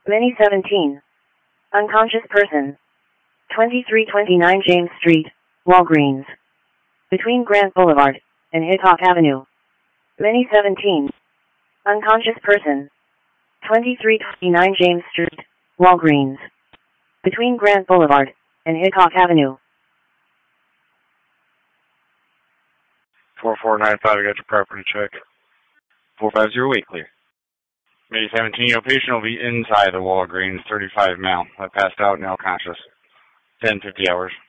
Mini 17. Unconscious person. 2329 James Street, Walgreens. Between Grant Boulevard and Hitchcock Avenue. Mini 17. Unconscious person. 2329 James Street, Walgreens. Between Grant Boulevard and Hitchcock Avenue. 4495, I got your property check. 450 weekly. May 17, your patient will be inside the Walgreens, 35 male. I passed out, now conscious. 10:50 hours.